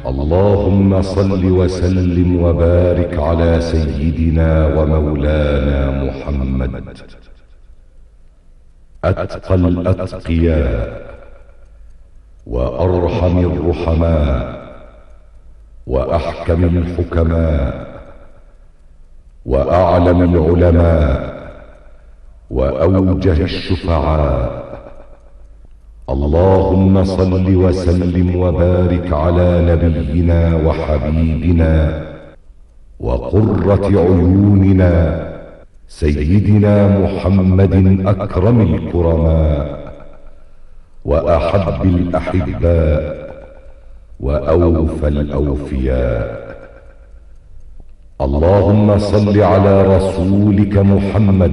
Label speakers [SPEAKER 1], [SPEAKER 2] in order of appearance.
[SPEAKER 1] اللهم صل وسلم وبارك على سيدنا ومولانا محمد، أتقى الأتقياء وأرحم الرحماء وأحكم الحكماء وأعلم العلماء وأوجه الشفعاء. اللهم صل وسلم وبارك على نبينا وحبيبنا وقرة عيوننا سيدنا محمد أكرم الكرماء وأحب الأحباء وأوفى الأوفياء. اللهم صل على رسولك محمد